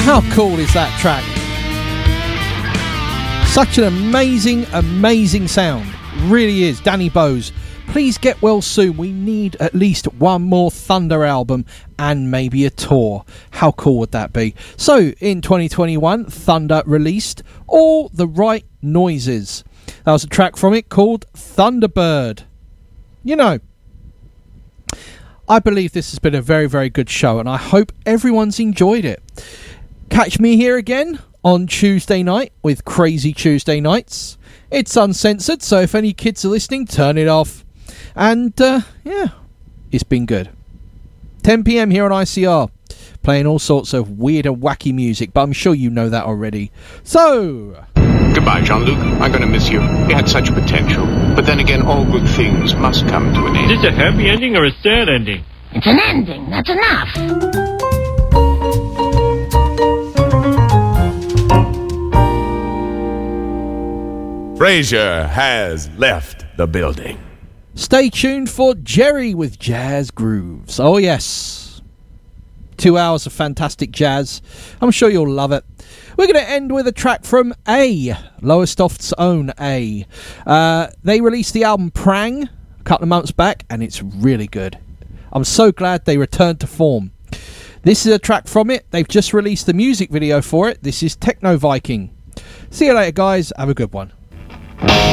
How cool is that track? Such an amazing sound. Really is. Danny Bowes, please get well soon. We need at least one more Thunder album and maybe a tour. How cool would that be? So, in 2021, Thunder released All the Right Noises. That was a track from it called Thunderbird. You know, I believe this has been a very, very good show, and I hope everyone's enjoyed it. Catch me here again on Tuesday night with Crazy Tuesday Nights. It's uncensored, so if any kids are listening, turn it off. And, yeah, it's been good. 10 p.m. here on ICR, playing all sorts of weird and wacky music, but I'm sure you know that already. So... Goodbye, Jean-Luc. I'm going to miss you. You had such potential. But then again, all good things must come to an end. Is this a happy ending or a sad ending? It's an ending. That's enough. Frasier has left the building. Stay tuned for Jerry with Jazz Grooves. Oh, yes. 2 hours of fantastic jazz. I'm sure you'll love it. We're going to end with a track from A, Lowestoft's own A. They released the album Prang a couple of months back, and it's really good. I'm so glad they returned to form. This is a track from it. They've just released the music video for it. This is Techno Viking. See you later, guys. Have a good one.